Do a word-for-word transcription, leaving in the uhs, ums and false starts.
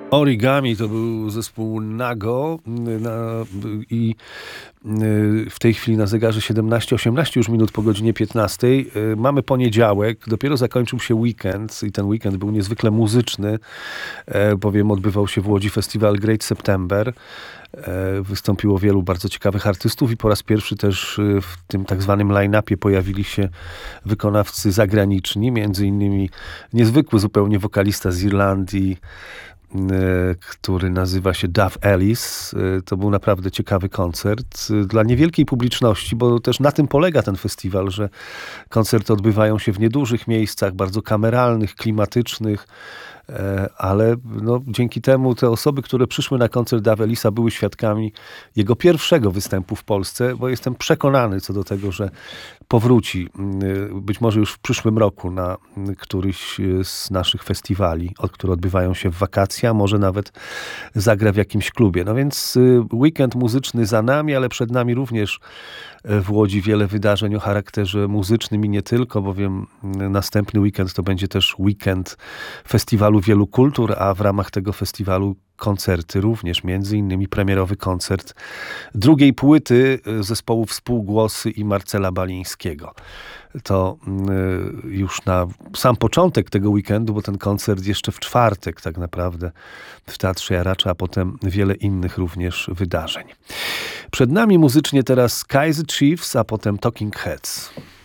Origami to był zespół Nago na, i w tej chwili na zegarze siedemnaście osiemnaście już minut po godzinie piętnastej. Mamy poniedziałek, dopiero zakończył się weekend i ten weekend był niezwykle muzyczny, bowiem odbywał się w Łodzi festiwal Great September. Wystąpiło wielu bardzo ciekawych artystów i po raz pierwszy też w tym tak zwanym line-upie pojawili się wykonawcy zagraniczni, między innymi niezwykły zupełnie wokalista z Irlandii, który nazywa się Duff Ellis. To był naprawdę ciekawy koncert dla niewielkiej publiczności, bo też na tym polega ten festiwal, że koncerty odbywają się w niedużych miejscach, bardzo kameralnych, klimatycznych, ale no, dzięki temu te osoby, które przyszły na koncert Duffa Ellisa, były świadkami jego pierwszego występu w Polsce, bo jestem przekonany co do tego, że powróci być może już w przyszłym roku na któryś z naszych festiwali, które odbywają się w wakacje, a może nawet zagra w jakimś klubie. No więc weekend muzyczny za nami, ale przed nami również w Łodzi wiele wydarzeń o charakterze muzycznym i nie tylko, bowiem następny weekend to będzie też weekend Festiwalu Wielu Kultur, a w ramach tego festiwalu koncerty również, między innymi premierowy koncert drugiej płyty zespołu Współgłosy i Marcela Balińskiego. To już na sam początek tego weekendu, bo ten koncert jeszcze w czwartek tak naprawdę w Teatrze Jaracza, a potem wiele innych również wydarzeń. Przed nami muzycznie teraz Kaiser Chiefs, a potem Talking Heads.